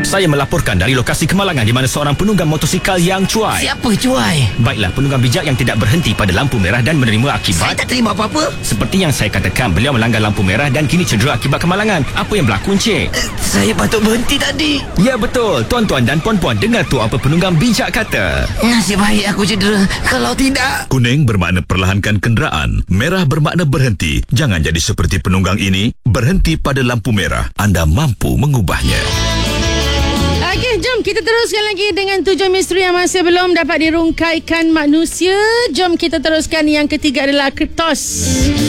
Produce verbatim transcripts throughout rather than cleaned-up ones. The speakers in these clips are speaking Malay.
Saya melaporkan dari lokasi kemalangan di mana seorang penunggang motosikal yang cuai. Siapa cuai? Baiklah, penunggang bijak yang tidak berhenti pada lampu merah dan menerima akibat. Saya tak terima apa-apa. Seperti yang saya katakan, beliau melanggar lampu merah dan kini cedera akibat kemalangan. Apa yang berlaku, Encik? Uh, saya patut berhenti tadi. Ya, betul. Tuan-tuan dan puan-puan, dengar tu apa penunggang bijak kata. Nasib baik aku cedera. Kalau tidak... Kuning bermakna perlahankan kenderaan. Merah bermakna berhenti. Jangan jadi seperti penunggang ini. Berhenti pada lampu merah. Anda mampu mengubahnya. Okey, jom kita teruskan lagi dengan tujuh misteri yang masih belum dapat dirungkaikan manusia. Jom kita teruskan. Yang ketiga adalah kriptos.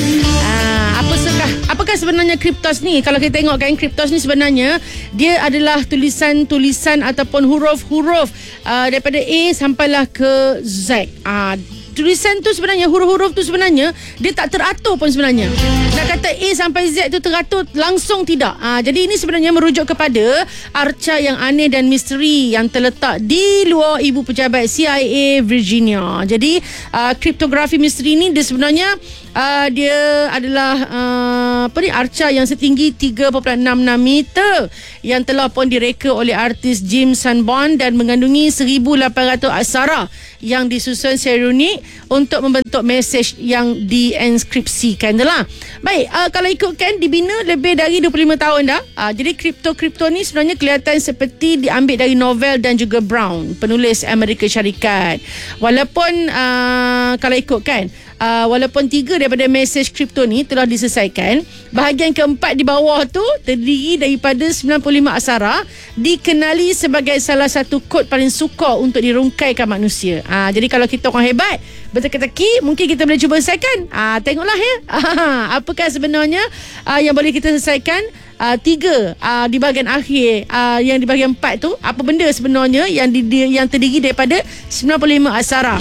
Ah, apa sekah, apakah sebenarnya kriptos ni? Kalau kita tengok kan, kriptos ni sebenarnya dia adalah tulisan-tulisan ataupun huruf-huruf uh, daripada A sampailah ke Z. Ah, tulisan tu sebenarnya, huruf-huruf tu sebenarnya dia tak teratur pun sebenarnya. Nak kata A sampai Z tu teratur, langsung tidak. Ha, jadi ini sebenarnya merujuk kepada arca yang aneh dan misteri yang terletak di luar ibu pejabat C I A Virginia. Jadi uh, kriptografi misteri ni dia sebenarnya uh, dia adalah uh, apa ni, arca yang setinggi tiga perpuluhan enam enam meter yang telah pun direka oleh artis James Sanborn dan mengandungi seribu lapan ratus aksara yang disusun secara unik untuk membentuk mesej yang dienkripsikan itulah. Baik, uh, kalau ikutkan dibina lebih dari dua puluh lima tahun dah. Uh, jadi kripto-kripto ni sebenarnya kelihatan seperti diambil dari novel dan juga Brown, penulis Amerika Syarikat. Walaupun uh, kalau ikutkan Uh, walaupun tiga daripada mesej kripto ni telah diselesaikan, bahagian keempat di bawah tu terdiri daripada sembilan puluh lima aksara, dikenali sebagai salah satu kod paling sukar untuk dirungkaikan manusia. Uh, jadi kalau kita orang hebat berteka-teki, mungkin kita boleh cuba selesaikan. Uh, tengoklah ya. Apakah sebenarnya uh, yang boleh kita selesaikan? Uh, tiga uh, di bahagian akhir, uh, yang di bahagian empat tu, apa benda sebenarnya yang di, di, yang terdiri daripada sembilan puluh lima aksara?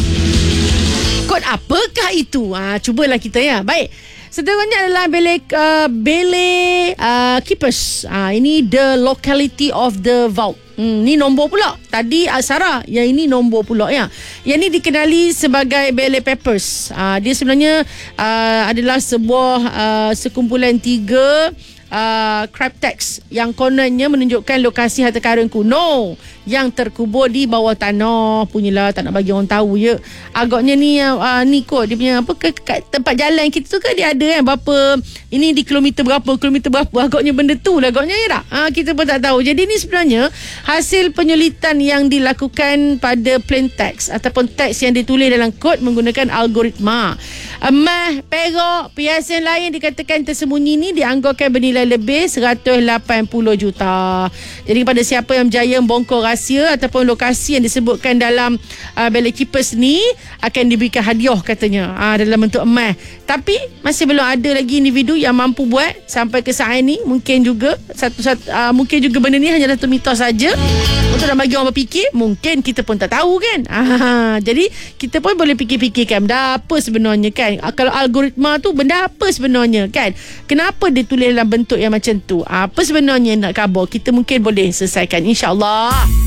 Kod apakah itu? Ha, cubalah kita ya. Baik. Seterusnya adalah Bele uh, Bele uh, Keepers. Ha, ini the locality of the vault. Hmm, ni nombor pula. Tadi aksara, yang ini nombor pula ya. Yang ni dikenali sebagai Bele Peppers. Ha, dia sebenarnya uh, adalah sebuah uh, sekumpulan tiga Uh, cryptex yang kononnya menunjukkan lokasi harta karun kuno yang terkubur di bawah tanah. Punyalah, tak nak bagi orang tahu je. Agaknya ni uh, ni kot dia punya apa ke, kat tempat jalan kita tu kan dia ada kan berapa ini di kilometer berapa kilometer berapa, agaknya benda tu lah agaknya ya tak? Uh, kita pun tak tahu. Jadi ni sebenarnya hasil penyulitan yang dilakukan pada plain text ataupun teks yang ditulis dalam kod menggunakan algoritma. Emas, perak, perhiasan lain dikatakan tersembunyi ni dianggarkan bernilai lebih seratus lapan puluh juta. Jadi kepada siapa yang berjaya membongkar rahsia ataupun lokasi yang disebutkan dalam uh, Bele Keepers ni akan diberikan hadiah katanya uh, dalam bentuk emas. Tapi masih belum ada lagi individu yang mampu buat sampai ke saat ini. Mungkin juga satu, satu uh, mungkin juga benda ni hanya satu mitos saja untuk nak bagi orang berfikir. Mungkin kita pun tak tahu kan. uh, Jadi kita pun boleh fikir-fikirkan benda apa sebenarnya kan. Uh, kalau algoritma tu benda apa sebenarnya kan. Kenapa dia tulis dalam bentuk yang macam tu? Apa sebenarnya nak khabar? Kita mungkin boleh selesaikan, insya-Allah.